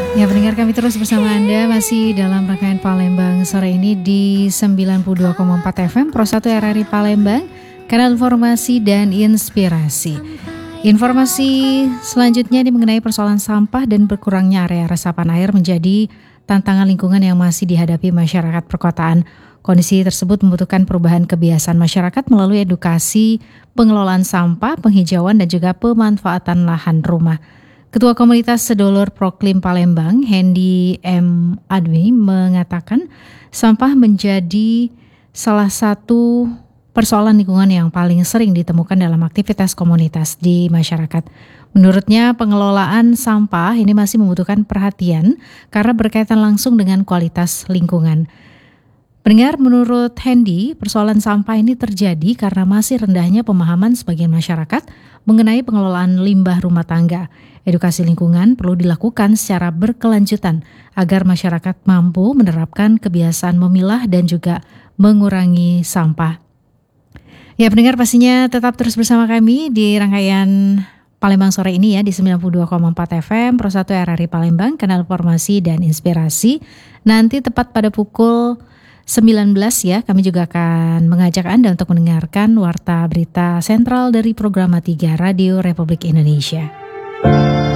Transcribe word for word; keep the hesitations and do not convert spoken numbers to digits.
Ya, pendengar kami terus bersama Anda masih dalam rangkaian Palembang sore ini di sembilan puluh dua koma empat F M Pro satu R R I Palembang, kanal informasi dan inspirasi. Informasi selanjutnya ini mengenai persoalan sampah dan berkurangnya area resapan air menjadi tantangan lingkungan yang masih dihadapi masyarakat perkotaan. Kondisi tersebut membutuhkan perubahan kebiasaan masyarakat melalui edukasi, pengelolaan sampah, penghijauan dan juga pemanfaatan lahan rumah. Ketua Komunitas Sedulur Proklim Palembang, Hendy M. Adwi, mengatakan sampah menjadi salah satu persoalan lingkungan yang paling sering ditemukan dalam aktivitas komunitas di masyarakat. Menurutnya, pengelolaan sampah ini masih membutuhkan perhatian karena berkaitan langsung dengan kualitas lingkungan. Pendengar, menurut Hendy, persoalan sampah ini terjadi karena masih rendahnya pemahaman sebagian masyarakat mengenai pengelolaan limbah rumah tangga. Edukasi lingkungan perlu dilakukan secara berkelanjutan agar masyarakat mampu menerapkan kebiasaan memilah dan juga mengurangi sampah. Ya, pendengar, pastinya tetap terus bersama kami di rangkaian Palembang sore ini ya di sembilan puluh dua koma empat F M Pro satu R R I Palembang, kanal informasi dan inspirasi. Nanti tepat pada pukul sembilan belas ya, kami juga akan mengajak Anda untuk mendengarkan Warta Berita Sentral dari Program tiga Radio Republik Indonesia.